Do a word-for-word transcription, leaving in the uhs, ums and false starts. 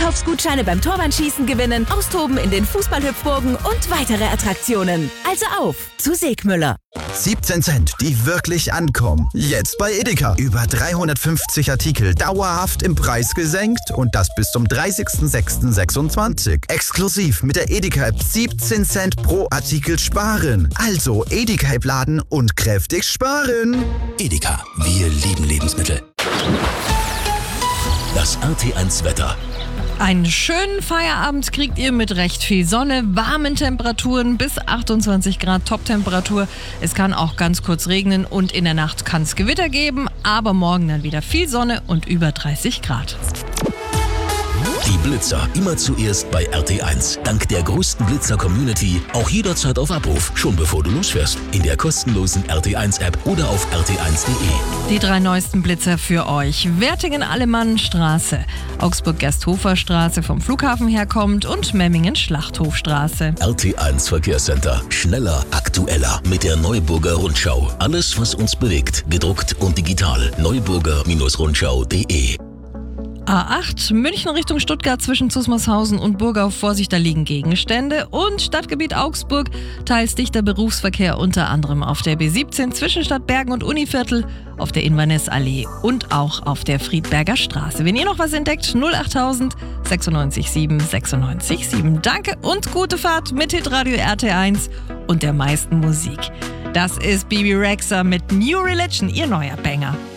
Einkaufsgutscheine beim Torwandschießen gewinnen, austoben in den Fußballhüpfburgen und weitere Attraktionen. Also auf zu Segmüller. siebzehn Cent, die wirklich ankommen. Jetzt bei Edeka. Über dreihundertfünfzig Artikel dauerhaft im Preis gesenkt und das bis zum dreißigsten sechsten sechsundzwanzig. Exklusiv mit der Edeka-App siebzehn Cent pro Artikel sparen. Also Edeka-App laden und kräftig sparen. Edeka, wir lieben Lebensmittel. Das R T eins Wetter. Einen schönen Feierabend kriegt ihr mit recht viel Sonne, warmen Temperaturen bis achtundzwanzig Grad Toptemperatur. Es kann auch ganz kurz regnen und in der Nacht kann es Gewitter geben, aber morgen dann wieder viel Sonne und über dreißig Grad. Die Blitzer immer zuerst bei R T eins. Dank der größten Blitzer-Community auch jederzeit auf Abruf, schon bevor du losfährst. In der kostenlosen R T eins App oder auf r t eins punkt de. Die drei neuesten Blitzer für euch. Wertingen-Alemannenstraße, Augsburg-Gersthofer-Straße vom Flughafen herkommt und Memmingen-Schlachthofstraße. R T eins Verkehrscenter. Schneller, aktueller mit der Neuburger Rundschau. Alles, was uns bewegt, gedruckt und digital. neuburger Rundschau punkt de. A acht, München Richtung Stuttgart zwischen Zusmarshausen und Burgau. Vorsicht, da liegen Gegenstände. Und Stadtgebiet Augsburg, teils dichter Berufsverkehr, unter anderem auf der B siebzehn zwischen Stadtbergen und Univiertel, auf der Inverness-Allee und auch auf der Friedberger Straße. Wenn ihr noch was entdeckt, null achttausend sechsundneunzig sieben sechsundneunzig sieben. Danke und gute Fahrt mit Hitradio R T eins und der meisten Musik. Das ist Bibi Rexha mit New Religion, ihr neuer Banger.